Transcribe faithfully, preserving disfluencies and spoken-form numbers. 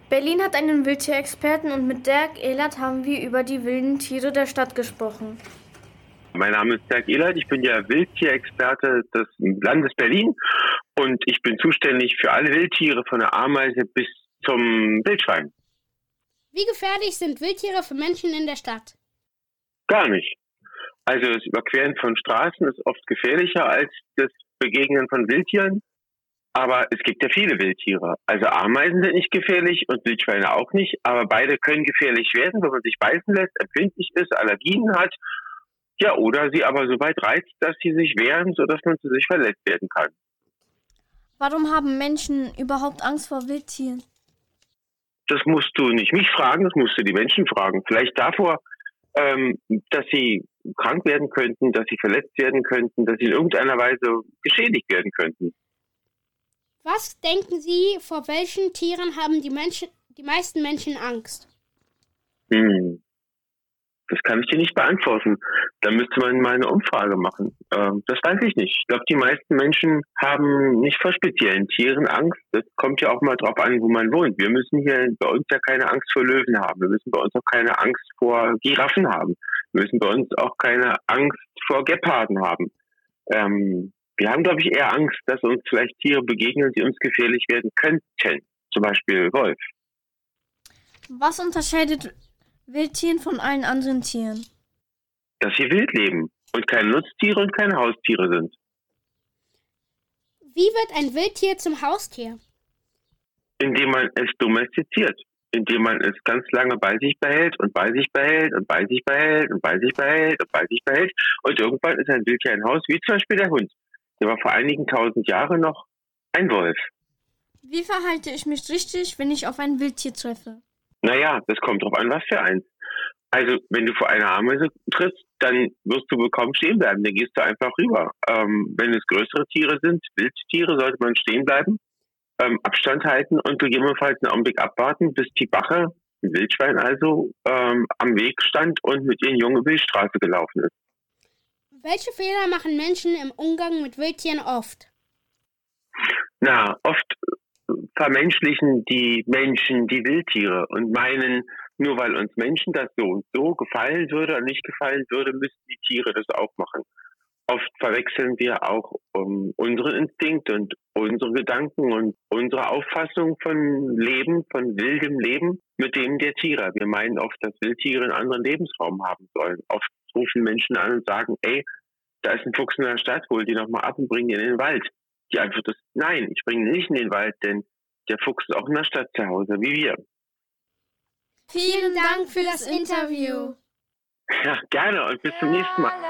Berlin hat einen Wildtierexperten und mit Dirk Ehlert haben wir über die wilden Tiere der Stadt gesprochen. Mein Name ist Dirk Ehlert, ich bin der Wildtierexperte des Landes Berlin und ich bin zuständig für alle Wildtiere von der Ameise bis zum Wildschwein. Wie gefährlich sind Wildtiere für Menschen in der Stadt? Gar nicht. Also das Überqueren von Straßen ist oft gefährlicher als das Begegnen von Wildtieren. Aber es gibt ja viele Wildtiere. Also Ameisen sind nicht gefährlich und Wildschweine auch nicht. Aber beide können gefährlich werden, wenn man sich beißen lässt, empfindlich ist, Allergien hat. Ja, oder sie aber so weit reizt, dass sie sich wehren, sodass man zu sich verletzt werden kann. Warum haben Menschen überhaupt Angst vor Wildtieren? Das musst du nicht mich fragen, das musst du die Menschen fragen. Vielleicht davor, ähm, dass sie krank werden könnten, dass sie verletzt werden könnten, dass sie in irgendeiner Weise geschädigt werden könnten. Was denken Sie, vor welchen Tieren haben die Menschen, die meisten Menschen Angst? Hm. Das kann ich dir nicht beantworten. Da müsste man mal eine Umfrage machen. Ähm, das weiß ich nicht. Ich glaube, die meisten Menschen haben nicht vor speziellen Tieren Angst. Das kommt ja auch mal drauf an, wo man wohnt. Wir müssen hier bei uns ja keine Angst vor Löwen haben. Wir müssen bei uns auch keine Angst vor Giraffen haben. Wir müssen bei uns auch keine Angst vor Geparden haben. Ähm, wir haben, glaube ich, eher Angst, dass uns vielleicht Tiere begegnen, die uns gefährlich werden könnten. Zum Beispiel Wolf. Was unterscheidet Wildtieren von allen anderen Tieren? Dass sie wild leben und keine Nutztiere und keine Haustiere sind. Wie wird ein Wildtier zum Haustier? Indem man es domestiziert. Indem man es ganz lange bei sich behält und bei sich behält und bei sich behält und bei sich behält und bei sich behält. Und irgendwann ist ein Wildtier ein Haus, wie zum Beispiel der Hund. Der war vor einigen tausend Jahren noch ein Wolf. Wie verhalte ich mich richtig, wenn ich auf ein Wildtier treffe? Naja, das kommt drauf an, was für eins. Also, wenn du vor einer Ameise trittst, dann wirst du bekommen stehen bleiben. Dann gehst du einfach rüber. Ähm, wenn es größere Tiere sind, Wildtiere, sollte man stehen bleiben, ähm, Abstand halten und gegebenenfalls einen Augenblick abwarten, bis die Bache, ein Wildschwein also, ähm, am Weg stand und mit ihren Jungen über die Straße gelaufen ist. Welche Fehler machen Menschen im Umgang mit Wildtieren oft? Na, oft vermenschlichen die Menschen die Wildtiere und meinen, nur weil uns Menschen das so und so gefallen würde oder nicht gefallen würde, müssten die Tiere das auch machen. Oft verwechseln wir auch um, unseren Instinkt und unsere Gedanken und unsere Auffassung von Leben, von wildem Leben mit dem der Tiere. Wir meinen oft, dass Wildtiere einen anderen Lebensraum haben sollen. Oft rufen Menschen an und sagen, ey, da ist ein Fuchs in der Stadt, hol die doch mal ab und bring ihn in den Wald. Die Antwort ist, nein, ich bringe ihn nicht in den Wald, denn der Fuchs ist auch in der Stadt zu Hause, wie wir. Vielen Dank für das Interview. Ja, gerne und bis zum nächsten Mal.